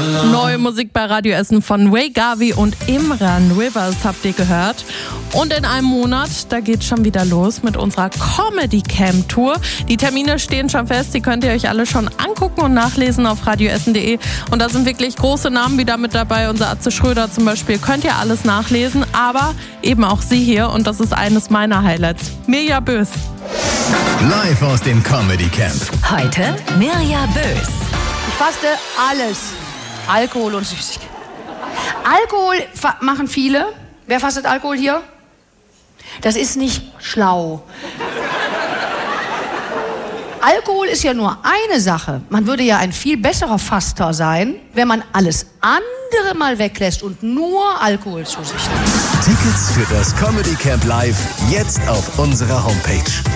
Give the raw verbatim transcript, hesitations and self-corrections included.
Neue Musik bei Radio Essen von Ray Garvey und Imran Rivers habt ihr gehört. Und in einem Monat, da geht's schon wieder los mit unserer Comedy Camp Tour. Die Termine stehen schon fest, die könnt ihr euch alle schon angucken und nachlesen auf radioessen punkt de. Und da sind wirklich große Namen wieder mit dabei. Unser Atze Schröder zum Beispiel, könnt ihr alles nachlesen. Aber eben auch sie hier, und das ist eines meiner Highlights, Mirja Bös. Live aus dem Comedy Camp. Heute Mirja Bös. Ich faste alles. Alkohol und Süßigkeiten. Alkohol fa- machen viele. Wer fastet Alkohol hier? Das ist nicht schlau. Alkohol ist ja nur eine Sache. Man würde ja ein viel besserer Faster sein, wenn man alles andere mal weglässt und nur Alkohol zu sich nimmt. Tickets für das Comedy Camp Live jetzt auf unserer Homepage.